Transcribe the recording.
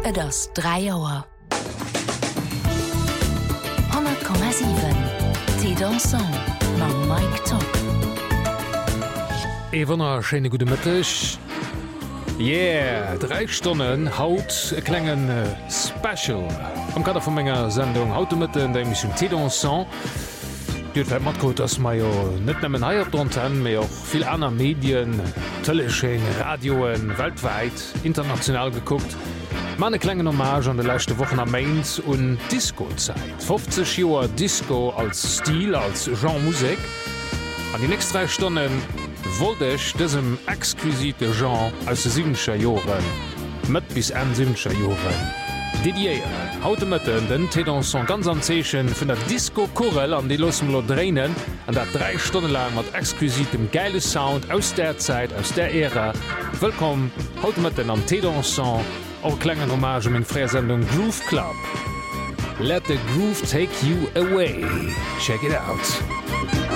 Et ass 3 Joer. 100,7 Té dansant ma Mike Top. Ewenner schene gute Mëttech. 3 Stunden haut klengen Special. Am Kader vum méger Sendung Automëtten déi Mission Té dansant. Duet mat gut ass ma jo net nemmmen heier Donten, méi och vill aner Medien, Tëlleching, Radioen, weltweit, international geguckt. Meine klengen Hommage an de lächte Wochen am Mainz und Discozeit. 50 Joer Disco als Stil, als Genremusik. An die nächsten 3 Stunden wolltech dësem exquisite Genre aus de 7scher Joren, mët bis en 7scher Joren. Didier, haute Mëtten den Té dansant ganz an Zeechen vun der Disco-Chorel an die Losmelo dreinen, an der 3 Stunden lang mat exquisitem geile Sound aus der Zeit, aus der Ära. Willkommen, haute Mëtten am Té dansant, auch klengen Hommage min Fräsendung Groove Club. Let the groove take you away. Check it out.